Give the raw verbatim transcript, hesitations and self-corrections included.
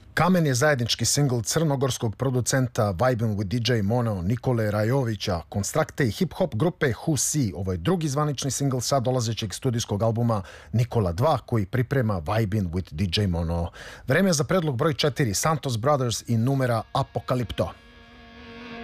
Kamen je zajednički singl crnogorskog producenta Vibin' with D J Mono Nikole Rajovića, Konstrakte i hip-hop grupe Who See. Ovo je drugi zvanični singl sa dolazećeg studijskog albuma Nikola dva koji priprema Vibin' with D J Mono. Vreme je za predlog broj četiri, Santos Brothers i numera Apokalipto.